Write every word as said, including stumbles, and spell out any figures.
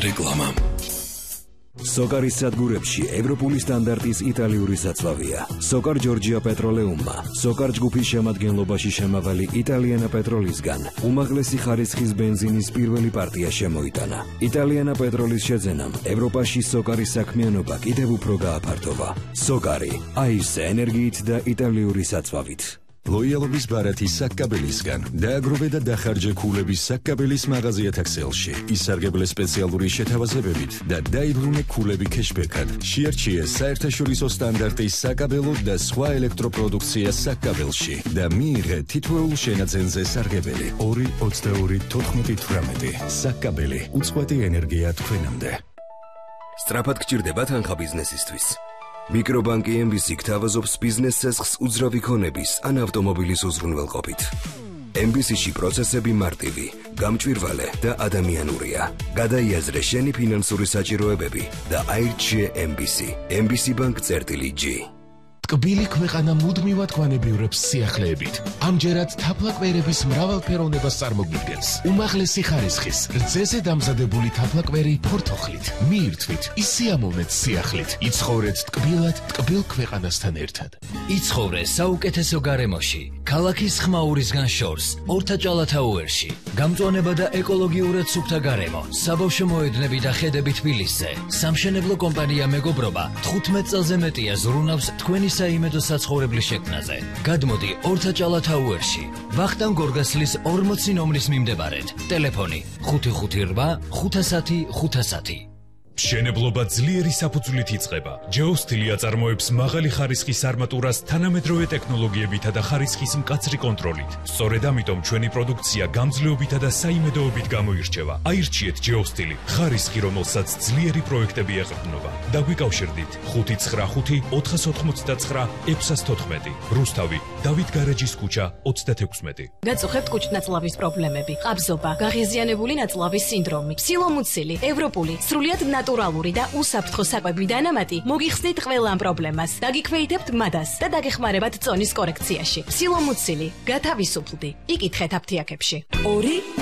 რეკლამა. სოკარის სადგურებში ევროპული სტანდარტის იტალიური საწვავია. სოკარ ჯორჯია პეტროლეუმმა, სოკარ ჯგუფის შემადგენლობაში შემავალი იტალიანა პეტროლისგან უმაღლესი ხარისხის ბენზინის პირველი პარტია შემოიტანა. იტალიანა პეტროლის შეძენამ ევროპაში სოკარის საქმიანობა კიდევ უფრო გააფართოვა. სოკარი, აისე ენერგიით და იტალიური საწვავით. ლოიალობის ბარათი საკკაბელისგან დააგროვე და დახარჯე ქულების საკკაბელის მაღაზიათა ქსელში. ისარგებლე სპეციალური შეთავაზებებით და დაიბრუნე ქულები ქეშბეკად. შეარჩიე საერთაშორისო სტანდარტის საკაბელო და სხვა ელექტროპროდუქცია საკკაბელში და მიიღე თითოეულ შენაძენზე სარგებელი. ორი ოცდაორი თოთხმეტი თვრამეტი. საკკაბელი, უწყვეტი ენერგია თქვენამდე. სწრაფად გჭირდება თანხა ბიზნესისთვის. მიკრობანკი ემ ბი სი გთავაზობს ბიზნეს ცესხს უძრავი ქონების ან ავტომობილის უზრუნველყოფით. ემ ბი სი-ში პროცესები მარტივი, გამჭვირვალე და ადამიანურია. გადაიაზრე შენი ფინანსური საჭიროებები და აირჩიე ემ ბი სი. ემ ბი სი ბანკ წერტილი ჯი. ტკბილი ქვეყანა მუდმივად გვანებიურებს სიახლეებით. ამჯერად თაფლაკვერების მრავალფეროვნებას წარმოგვიდგენს. უმაღლესი ხარისხის, რძეზე დამზადებული თაფლაკვერი ფორთოხლით. მიირთვით, ისიამოვნეთ სიახლით. იცხოვრეთ ტკბილად, ტკბილ ქვეყანასთან ერთად. იცხოვრე საუკეთესო გარემოში, ქალაქის ხმაურისგან შორს, ორთაჭალათაუერში. გამწვანება და ეკოლოგიურად სუფთა გარემო, საბავშვო მოედნები და ხედები თბილისზე. სამშენებლო კომპანია მეგობრობა თხუთმეტ წელზე მეტია ზრუნავს თქვენი საიმედო საცხოვრებლის შექმნაზე. გადმოდი ორთაჭალათაუერში. ვახტანგ გორგასლის ორმოცი ნომრის მიმდებარედ. ტელეფონი ხუთი ხუთი რვა ხუთასათი ხუთასათი. მშენებლობა ძლიერი საფუძვლით იწყება. ჯეოსტილი აწარმოებს მაღალი ხარისხის არმატურას თანამედროვე ტექნოლოგიებითა და ხარისხის მკაცრი კონტროლით. სწორედ ამიტომ ჩვენი პროდუქცია გამძლეობითა და საიმედოობით გამოირჩევა. აირჩიეთ ჯეოსტილი, ხარისხი, რომელსაც ძლიერი პროექტები ეყრდნობა. დაგვიკავშირდით ხუთი ცხრა ხუთი ოთხას ოთხმოცდათსხრა ექვსას თოთხმეტი. რუსთავი, დავით გარეჯის ქუჩა ოცდათექვსმეტი. გაწუხებთ კუჭნაწლავის პრობლემები, ყაბზობა, გაღიზიანებული ნაწლავის სინდრომი, ფსილომუცილი, ევროპული, სრულიად ნატურალური და უსაფრთხო საკვები დანამატი მოგიხსნით ყველა ამ პრობლემას. დაგიქვეითებთ მადას და დაგეხმარებათ წონის კორექციაში. ფსილომუცილი, გათავისუფლდი. იკითხეთ აფთიაქებში. ორი